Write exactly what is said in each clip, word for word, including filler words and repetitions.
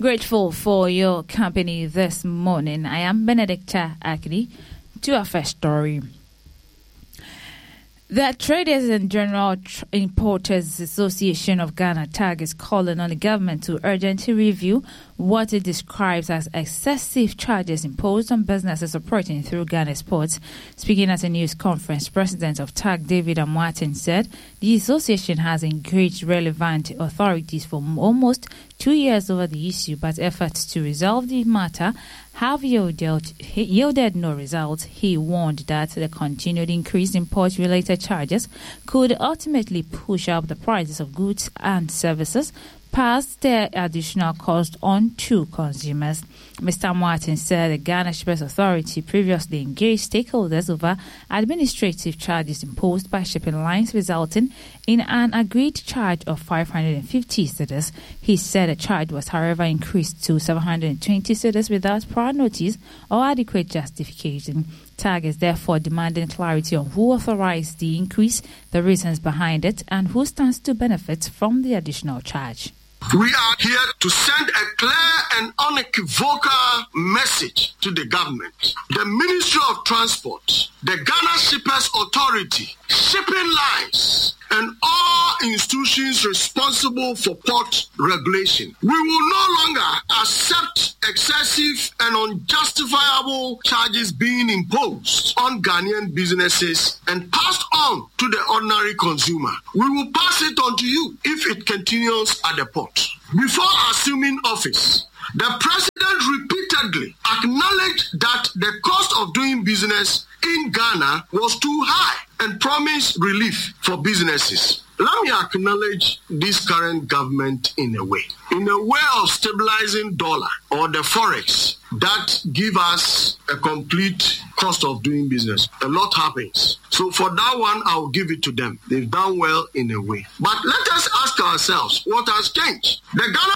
Grateful for your company this morning. I am Benedicta Akini. To our first story. The Traders and General Importers Association of Ghana, T A G, is calling on the government to urgently review what it describes as excessive charges imposed on businesses operating through Ghana ports. Speaking at a news conference, President of T A G, David Amoateng, said the association has engaged relevant authorities for almost two years over the issue, but efforts to resolve the matter have yielded, yielded no results. He warned that the continued increase in port-related charges could ultimately push up the prices of goods and services, pass their additional cost on to consumers. Mister Martin said the Ghana Shippers Authority previously engaged stakeholders over administrative charges imposed by shipping lines, resulting in an agreed charge of five hundred fifty cedis. He said the charge was, however, increased to seven hundred twenty cedis without prior notice or adequate justification. T A G is therefore demanding clarity on who authorized the increase, the reasons behind it, and who stands to benefit from the additional charge. We are here to send a clear and unequivocal message to the government. The Ministry of Transport, the Ghana Shippers Authority, shipping lines, and all institutions responsible for port regulation. We will no longer accept excessive and unjustifiable charges being imposed on Ghanaian businesses and passed on to the ordinary consumer. We will pass it on to you if it continues at the port. Before assuming office, the president repeatedly acknowledged that the cost of doing business in Ghana was too high and promised relief for businesses. Let me acknowledge this current government in a way. In a way of stabilizing dollar or the forex that give us a complete cost of doing business. A lot happens. So for that one, I'll give it to them. They've done well in a way. But let us ask ourselves, what has changed? The Ghana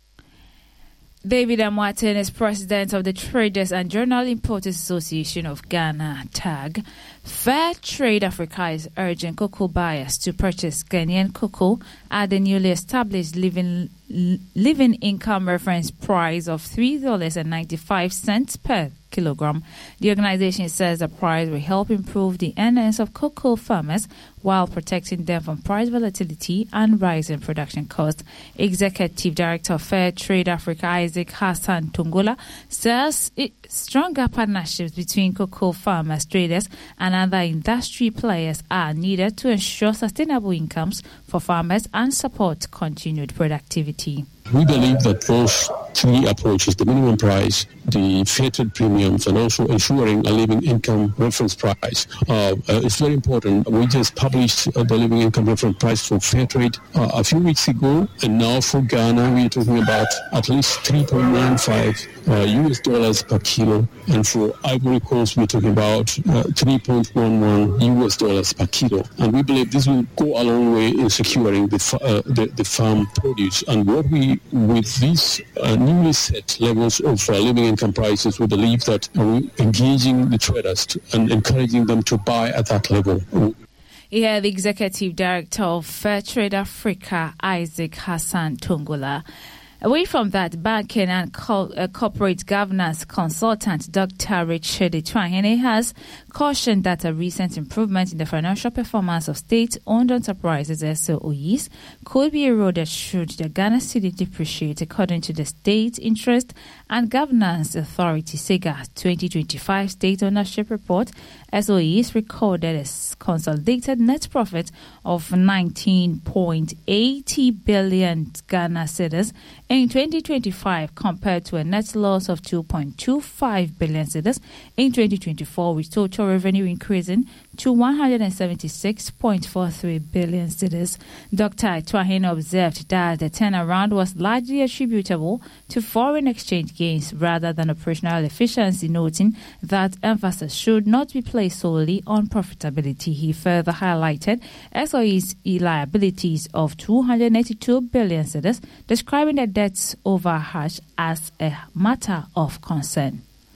David Amoateng is president of the Traders and General Importers Association of Ghana, T A G. Fair Trade Africa is urging cocoa buyers to purchase Ghanaian cocoa at the newly established living living income reference price of three dollars and ninety-five cents per kilogram. The organization says the price will help improve the earnings of cocoa farmers while protecting them from price volatility and rising production costs. Executive Director of Fair Trade Africa, Isaac Hassan Tungola, says it, stronger partnerships between cocoa farmers, traders, and other industry players are needed to ensure sustainable incomes for farmers and support continued productivity. We believe that those three approaches, the minimum price, the fair trade premiums, and also ensuring a living income reference price, uh, uh, is very important. We just published uh, the living income reference price for fair trade uh, a few weeks ago, and now for Ghana, we are talking about at least three point nine five uh, U S dollars per kilo, and for Ivory Coast, we're talking about uh, three point one one U S dollars per kilo. And we believe this will go a long way in securing the, uh, the, the farm produce. And what we with these uh, newly set levels of uh, living income prices, we believe that uh, engaging the traders to, and encouraging them to buy at that level. Yeah, the Executive Director of Fair Trade Africa, Isaac Hassan Tungola. Away from that, banking and co- uh, corporate governance consultant Doctor Richard Twahene has cautioned that a recent improvement in the financial performance of state-owned enterprises, S O Es, could be eroded should the Ghana cedi depreciate. According to the State Interest and Governance Authority, SEGA twenty twenty-five State Ownership Report, S O Es recorded a consolidated net profit of nineteen point eight zero billion Ghana cedis in twenty twenty-five compared to a net loss of two point two five billion cedis in twenty twenty-four, with total revenue increasing to one hundred seventy-six point four three billion cedis. Doctor Twahene observed that the turnaround was largely attributable to foreign exchange gains rather than operational efficiency, noting that emphasis should not be placed solely on profitability. He further highlighted S O E's liabilities of two hundred eighty-two billion cedis, describing the debts overhash as a matter of concern.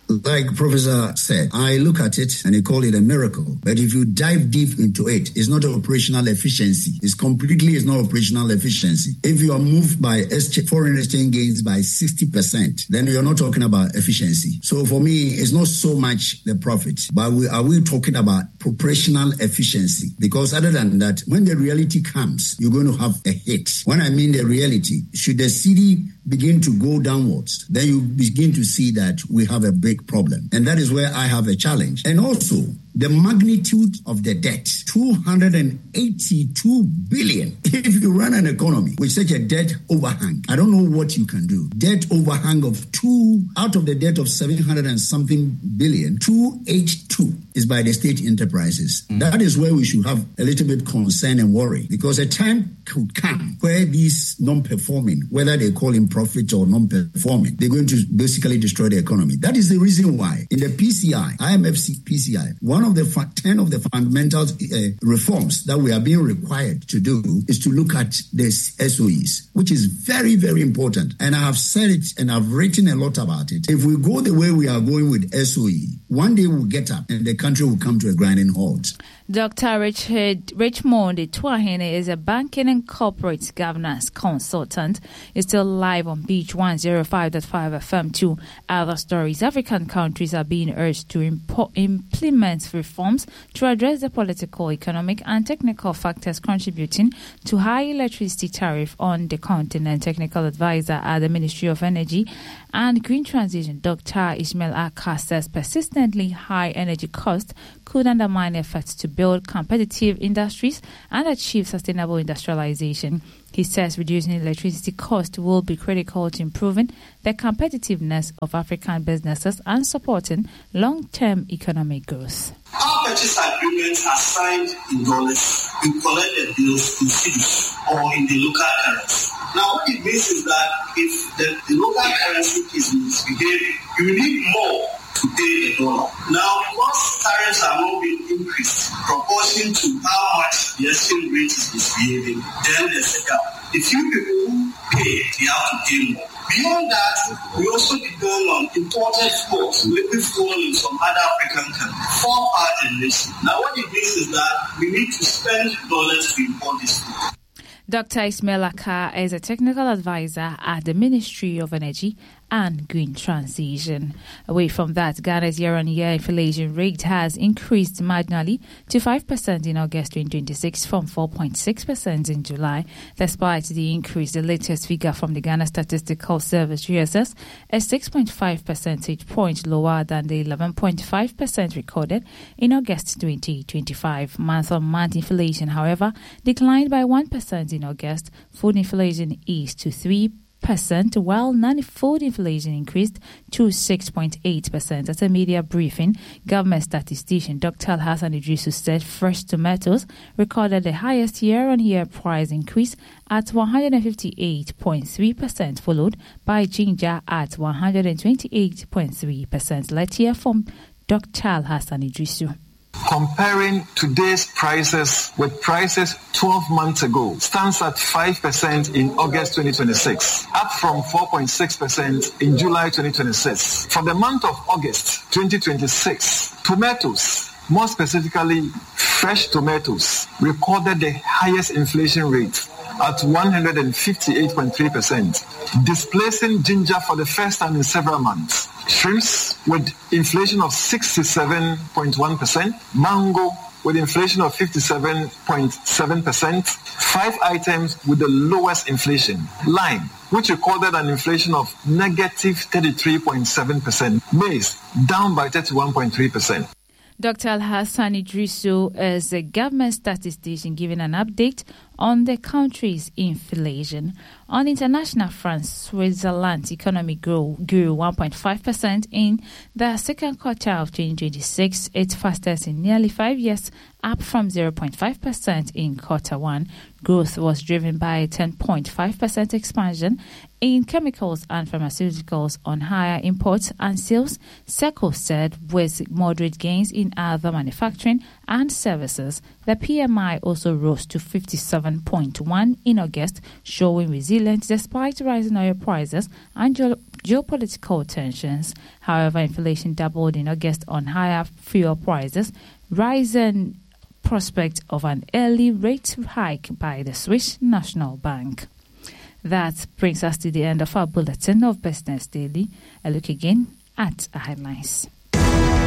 like Professor said, I look at it and they call it a miracle. But if you dive deep into it, it's not operational efficiency. It's completely, it's not operational efficiency. If you are moved by foreign exchange gains by sixty percent, then you're not talking about efficiency. So for me, it's not so much the profit, but we, are we talking about operational efficiency? Because other than that, when the reality comes, you're going to have a hit. When I mean the reality, should the city begin to go downwards, then you begin to see that we have a big problem. And that is where I have a challenge. And also, the magnitude of the debt, two hundred eighty-two billion. If you run an economy with such a debt overhang, I don't know what you can do. Debt overhang of two, out of the debt of seven hundred and something billion, two eighty-two is by the state enterprises. Mm. That is where we should have a little bit concern and worry, because a time could come where these non-performing, whether they call him profit or non-performing, they're going to basically destroy the economy. That is the reason why in the P C I, I M F P C I, one of the fa- ten of the fundamental uh, reforms that we are being required to do is to look at the S O Es, which is very, very important. And I have said it and I've written a lot about it. If we go the way we are going with S O E, one day we'll get up and the country will come to a grinding halt. Doctor Richard Richmond Tuahene is a banking and corporate governance consultant. He's still live on Beach one oh five point five F M. Two other stories. African countries are being urged to impo- implement reforms to address the political, economic, and technical factors contributing to high electricity tariff on the continent. Technical advisor at the Ministry of Energy and Green Transition, Doctor Ishmael Akka, says persistently high energy costs could undermine efforts to build competitive industries and achieve sustainable industrialization. He says reducing electricity cost will be critical to improving the competitiveness of African businesses and supporting long-term economic growth. Our purchase agreements are signed in dollars. We collect the bills in cedis or in the local currency. Now, what it means is that if the, the local currency is misbehaving, you need more to pay the dollar. Now, because tariffs are not being increased proportion to how much the exchange rate is misbehaving, then there's a gap. The few people who pay, they have to pay more. Beyond that, we also depend on imported fuels, liquid fuel in some other African countries for power generation. Now, what it means is that we need to spend dollars to import this fuel. Doctor Ishmael Akka is a technical advisor at the Ministry of Energy and Green Transition. Away from that, Ghana's year-on-year inflation rate has increased marginally to five percent in August twenty twenty-six from four point six percent in July. Despite the increase, the latest figure from the Ghana Statistical Service, G S S, is six point five percentage points lower than the eleven point five percent recorded in August twenty twenty-five. Month-on-month inflation, however, declined by one percent in August. Food inflation eased to three percent, while non-food inflation increased to six point eight percent. At a media briefing, government statistician Doctor Hassan Idrisu said fresh tomatoes recorded the highest year-on-year price increase at one hundred fifty-eight point three percent, followed by ginger at one hundred twenty-eight point three percent. Let's hear from Doctor Hassan Idrisu. Comparing today's prices with prices twelve months ago stands at five percent in August twenty twenty-six, up from four point six percent in July twenty twenty-six. For the month of August twenty twenty-six, tomatoes, more specifically fresh tomatoes, recorded the highest inflation rate at one hundred fifty-eight point three percent, displacing ginger for the first time in several months. Shrimps with inflation of sixty-seven point one percent, mango with inflation of fifty-seven point seven percent, five items with the lowest inflation, lime, which recorded an inflation of negative thirty-three point seven percent, maize down by thirty-one point three percent. Doctor Hassan Idrisu is a government statistician giving an update on the country's inflation. On international front, Switzerland's economy grew, grew one point five percent in the second quarter of twenty twenty-six, its fastest in nearly five years, up from zero point five percent in quarter one. Growth was driven by a ten point five percent expansion in chemicals and pharmaceuticals on higher imports and sales, SECO said, with moderate gains in other manufacturing and services. The P M I also rose to fifty-seven point one in August, showing resilience despite rising oil prices and ge- geopolitical tensions. However, inflation doubled in August on higher fuel prices, rising prospect of an early rate hike by the Swiss National Bank. That brings us to the end of our bulletin of Business Daily. A look again at our headlines.